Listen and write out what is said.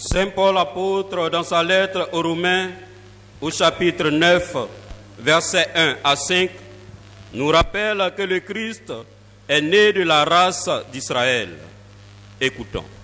Saint Paul apôtre, dans sa lettre aux Romains, au chapitre 9, versets 1 à 5, nous rappelle que le Christ est né de la race d'Israël. Écoutons.